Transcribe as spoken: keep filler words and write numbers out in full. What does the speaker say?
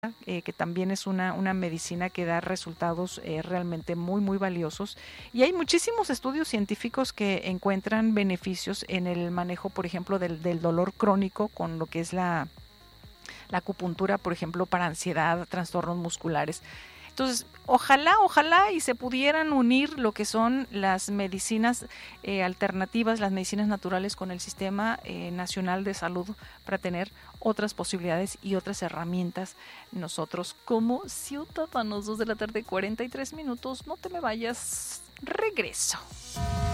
eh, que también es una, una medicina que da resultados eh, realmente muy, muy valiosos. Y hay muchísimos estudios científicos que encuentran beneficios en el manejo, por ejemplo, del, del dolor crónico con lo que es la, la acupuntura, por ejemplo, para ansiedad, trastornos musculares. Entonces, ojalá, ojalá y se pudieran unir lo que son las medicinas eh, alternativas, las medicinas naturales con el Sistema eh, Nacional de Salud para tener otras posibilidades y otras herramientas nosotros como ciudadanos. Dos de la tarde, cuarenta y tres minutos. No te me vayas. Regreso.